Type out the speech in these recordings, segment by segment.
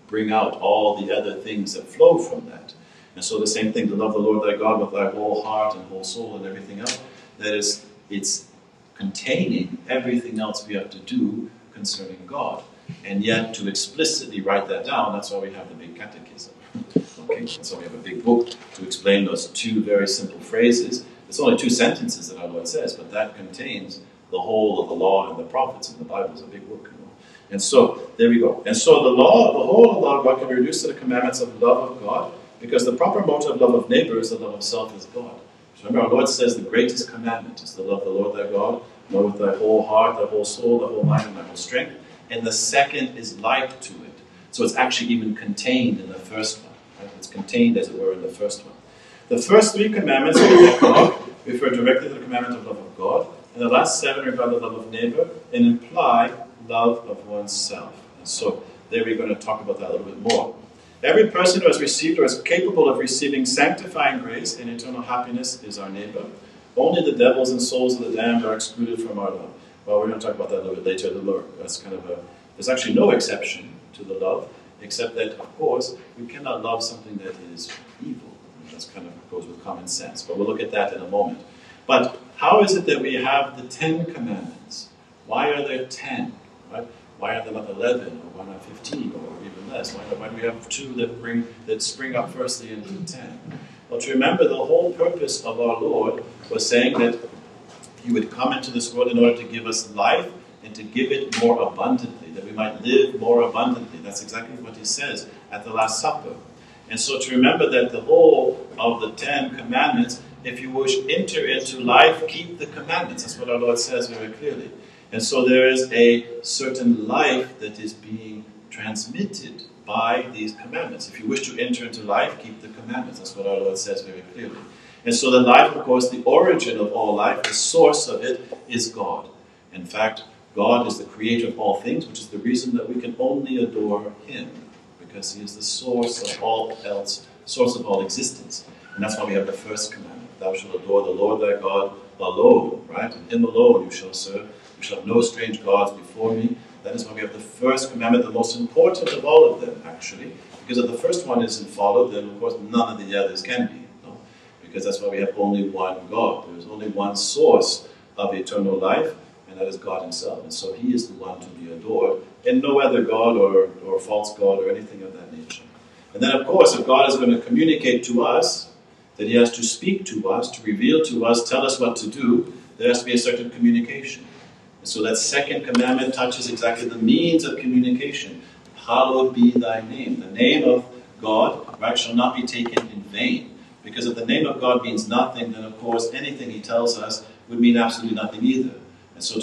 bring out all the other things that flow from that. And so the same thing, to love the Lord thy God with thy whole heart and whole soul and everything else, that is, it's containing everything else we have to do concerning God. And yet, to explicitly write that down, that's why we have the big catechism. Okay? So we have a big book to explain those two very simple phrases. It's only 2 sentences that our Lord says, but that contains the whole of the law and the prophets, and the Bible is a big book. And so, there we go. And so the whole of the law of God can be reduced to the commandments of love of God, because the proper motive of love of neighbor is the love of self is God. So remember, our Lord says the greatest commandment is to love the Lord thy God, love with thy whole heart, thy whole soul, thy whole mind, and thy whole strength. And the second is like to it. So it's actually even contained in the first one. Right? It's contained, as it were, in the first one. The first 3 commandments of the God refer directly to the commandment of love of God, and the last 7 regard the love of neighbor and imply love of oneself. And so there we're going to talk about that a little bit more. Every person who has received or is capable of receiving sanctifying grace and eternal happiness is our neighbor. Only the devils and souls of the damned are excluded from our love. Well, we're going to talk about that a little bit later. That's kind of there's actually no exception to the love, except that, of course, we cannot love something that is evil. That's kind of goes with common sense. But we'll look at that in a moment. But how is it that we have the 10 commandments? Why are there 10? Right? Why are there not 11, or why not 15, or even less? Why do we have 2 that spring up firstly into the 10? Well, to remember, the whole purpose of our Lord was saying that He would come into this world in order to give us life and to give it more abundantly, that we might live more abundantly. That's exactly what He says at the Last Supper. And so to remember that the whole of the 10 commandments, if you wish enter into life, keep the commandments. That's what our Lord says very clearly. And so there is a certain life that is being transmitted by these commandments. If you wish to enter into life, keep the commandments. That's what our Lord says very clearly. And so the life, of course, the origin of all life, the source of it, is God. In fact, God is the creator of all things, which is the reason that we can only adore Him, because He is the source of all else, source of all existence. And that's why we have the first commandment. Thou shalt adore the Lord thy God alone, right? And Him alone you shall serve. You shall have no strange gods before me. That is why we have the first commandment, the most important of all of them, actually. Because if the first one isn't followed, then of course none of the others can be. No? Because that's why we have only one God. There is only one source of eternal life, and that is God Himself. And so He is the one to be adored, and no other God or false God or anything of that nature. And then of course, if God is going to communicate to us, that He has to speak to us, to reveal to us, tell us what to do, there has to be a certain communication. And so that second commandment touches exactly the means of communication. Hallowed be thy name. The name of God, right, shall not be taken in vain. Because if the name of God means nothing, then of course anything He tells us would mean absolutely nothing either. And so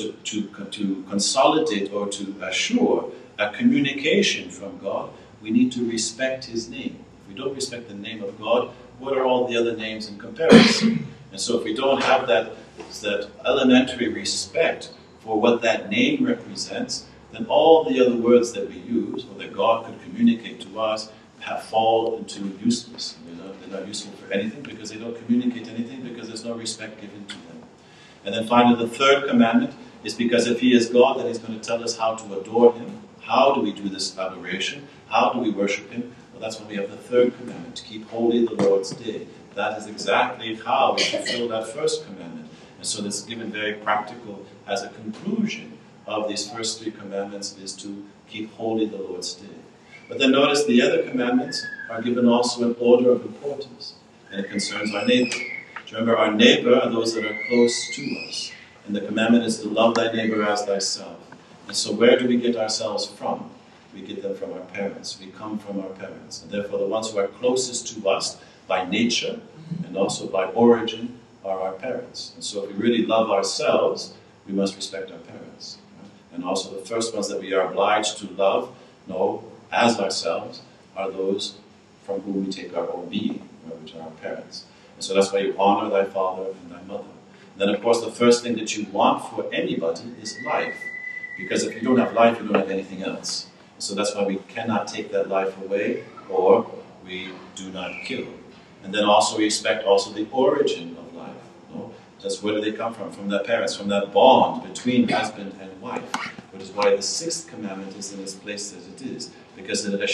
to consolidate or to assure a communication from God, we need to respect His name. If we don't respect the name of God, what are all the other names in comparison? And so if we don't have that elementary respect for what that name represents, then all the other words that we use, or that God could communicate to us, fall into useless. They're not useful for anything because they don't communicate anything, because there's no respect given to them. And then finally, the third commandment is because if He is God, then He's going to tell us how to adore Him. How do we do this adoration? How do we worship Him? Well, that's when we have the third commandment, to keep holy the Lord's day. That is exactly how we fulfill that first commandment. And so this is given very practical as a conclusion of these first 3 commandments, is to keep holy the Lord's day. But then notice the other commandments are given also in order of importance, and it concerns our neighbor. Remember, our neighbor are those that are close to us. And the commandment is to love thy neighbor as thyself. And so where do we get ourselves from? We get them from our parents. We come from our parents. And therefore the ones who are closest to us by nature and also by origin are our parents. And so if we really love ourselves, we must respect our parents. And also the first ones that we are obliged to love, as ourselves, are those from whom we take our own being, which are our parents. And so that's why you honor thy father and thy mother. And then of course the first thing that you want for anybody is life. Because if you don't have life, you don't have anything else. So that's why we cannot take that life away, or we do not kill. And then also we expect also the origin of life. Just where do they come from? From their parents, from that bond between husband and wife. Which is why the 6th commandment is in its place as it is. Because it